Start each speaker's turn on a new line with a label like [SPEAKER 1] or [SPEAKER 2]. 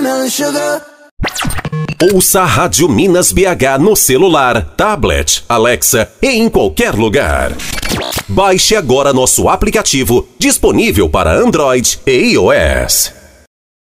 [SPEAKER 1] watermelon sugar.
[SPEAKER 2] Ouça a Rádio Minas BH no celular, tablet, Alexa e em qualquer lugar. Baixe agora nosso aplicativo, disponível para Android e iOS.